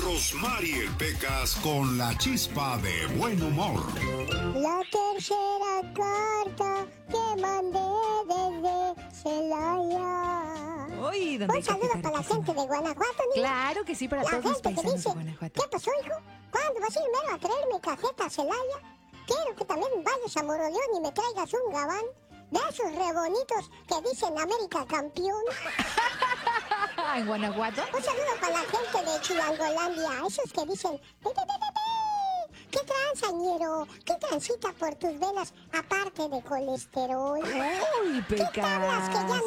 Rosmarie Pecas con la chispa de buen humor. La tercera carta que mandé desde Celaya. Uy, Un saludo para la gente de Guanajuato, niña. Claro que sí, para La todos los gente que paisanos dice, de Guanajuato. ¿qué pasó, hijo? ¿Cuándo vas a ir mero a traerme cajeta a Celaya? Quiero que también vayas a Moroleón y me traigas un gabán de esos re bonitos que dicen América campeón. ¿En Guanajuato? Un saludo para la gente de Chilangolandia, esos que dicen, "Pi, pi, pi, pi, pi". ¿Qué transañero? ¿Qué transita por tus venas aparte de colesterol? Uy, ¿Qué tablas que ya Pecas.